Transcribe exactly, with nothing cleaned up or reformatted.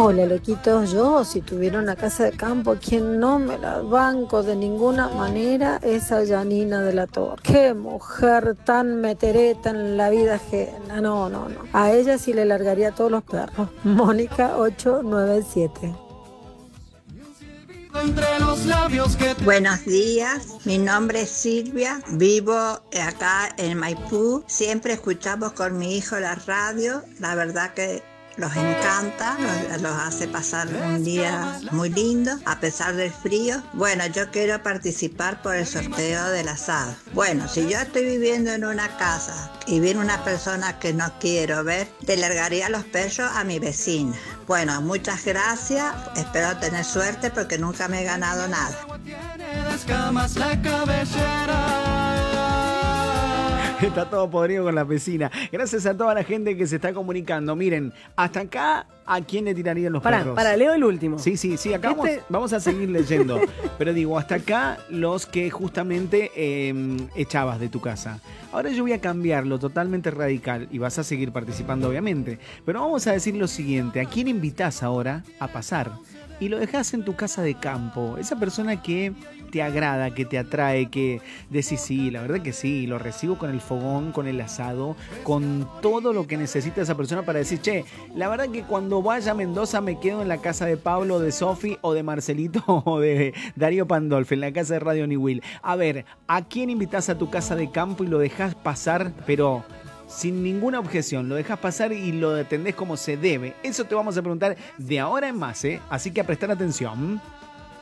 Hola, loquitos. Yo, si tuviera una casa de campo, quien no me la banco de ninguna manera es a Janina de la Torre. Qué mujer tan metereta en la vida ajena. No, no, no. A ella sí le largaría a todos los perros. Mónica ocho nueve siete. Buenos días, mi nombre es Silvia, vivo acá en Maipú, siempre escuchamos con mi hijo la radio, la verdad que los encanta, los, los hace pasar un día muy lindo, a pesar del frío. Bueno, yo quiero participar por el sorteo del asado. Bueno, si yo estoy viviendo en una casa y viene una persona que no quiero ver, le largaría los perros a mi vecina. Bueno, muchas gracias, espero tener suerte porque nunca me he ganado nada. Está todo podrido con la vecina. Gracias a toda la gente que se está comunicando. Miren, hasta acá, ¿a quién le tirarían los Pará, perros? para, leo el último. Sí, sí, sí, acá Este... vamos, vamos a seguir leyendo. Pero digo, hasta acá los que justamente eh, echabas de tu casa. Ahora yo voy a cambiarlo totalmente radical y vas a seguir participando, obviamente. Pero vamos a decir lo siguiente. ¿A quién invitás ahora a pasar? Y lo dejás en tu casa de campo. Esa persona que te agrada, que te atrae, que decís sí, la verdad que sí, lo recibo con el fogón, con el asado, con todo lo que necesita esa persona para decir, che, la verdad que cuando vaya a Mendoza me quedo en la casa de Pablo, de Sofi o de Marcelito o de Darío Pandolfi, en la casa de Radio Niwil. A ver, ¿a quién invitás a tu casa de campo y lo dejás pasar, pero sin ninguna objeción? Lo dejas pasar y lo atendés como se debe. Eso te vamos a preguntar de ahora en más, ¿eh? Así que a prestar atención.